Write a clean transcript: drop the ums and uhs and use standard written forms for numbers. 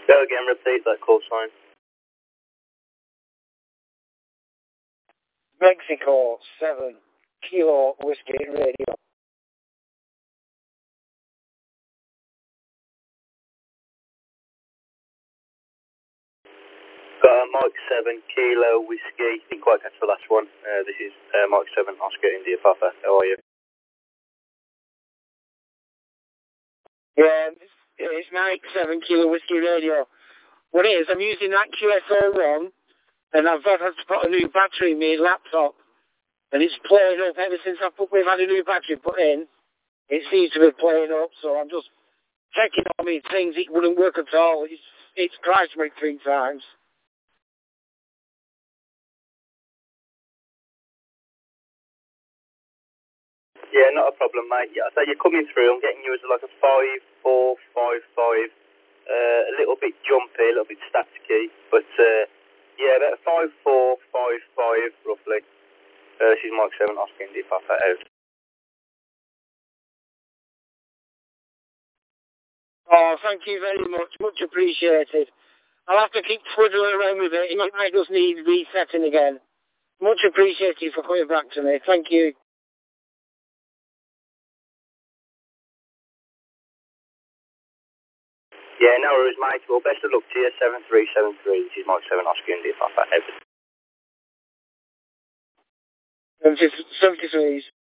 Go again, repeat that call sign. Mexico 7 Kilo Whiskey Radio. Got Mike 7 Kilo Whiskey. Didn't quite catch the last one. This is Mike 7 Oscar India Papa. How are you? Yeah, it's Mike 7 Kilo Whiskey Radio. What it is, I'm using that QSO1, and I've had to put a new battery in my laptop, and it's playing up ever since we've had a new battery put in. It seems to be playing up, so I'm just checking on me things. It wouldn't work at all. It's crashed me 3 times. Yeah, not a problem, mate. Yeah, so you're coming through. I'm getting you as like a 5455. A little bit jumpy, a little bit staticky, but yeah, about 5455 roughly. This is Mike 7 Oscar India Papa out. Oh, thank you very much. Much appreciated. I'll have to keep twiddling around with it. It might just need resetting again. Much appreciated for coming back to me. Thank you. Yeah, no worries, mate. Well, best of luck to you. 7373. This is Mike 7 Oscar India Papa out. 73s.